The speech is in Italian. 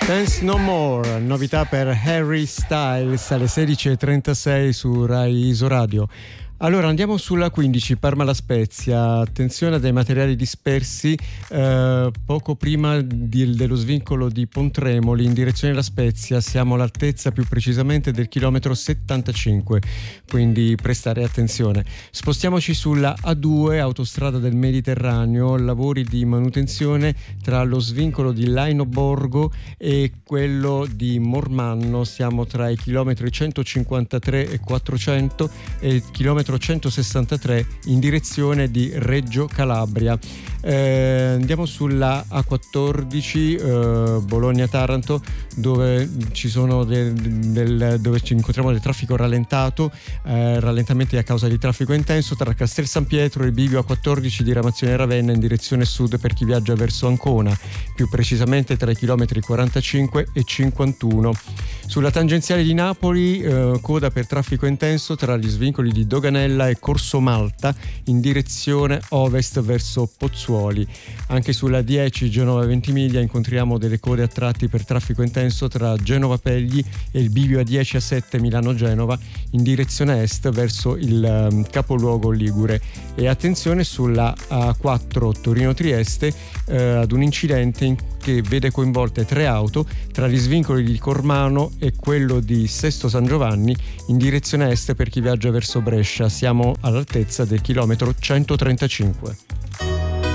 Dance No More, novità per Harry Styles alle 16.36 su Rai Isoradio. Allora andiamo sulla 15, Parma-La Spezia. Attenzione a dei materiali dispersi poco prima dello svincolo di Pontremoli in direzione La Spezia. Siamo all'altezza più precisamente del chilometro 75, quindi prestare attenzione. Spostiamoci sulla A2, autostrada del Mediterraneo, lavori di manutenzione tra lo svincolo di Laino Borgo e quello di Mormanno. Siamo tra i chilometri 153 e 400 e il chilometro 163 in direzione di Reggio Calabria. Andiamo sulla A14 Bologna-Taranto, dove ci sono dove ci incontriamo del traffico rallentato, rallentamenti a causa di traffico intenso tra Castel San Pietro e il bivio A14 di Ramazione Ravenna in direzione sud per chi viaggia verso Ancona, più precisamente tra i chilometri 45 e 51. Sulla tangenziale di Napoli coda per traffico intenso tra gli svincoli di Doganella e Corso Malta in direzione ovest verso Pozzuoli. Anche sulla 10 Genova-Ventimiglia incontriamo delle code a tratti per traffico intenso tra Genova Pegli e il bivio A10 A7 Milano-Genova in direzione est verso il capoluogo ligure. E attenzione sulla A4 Torino-Trieste ad un incidente che vede coinvolte 3 auto tra gli svincoli di Cormano e quello di Sesto San Giovanni in direzione est per chi viaggia verso Brescia. Siamo all'altezza del chilometro 135.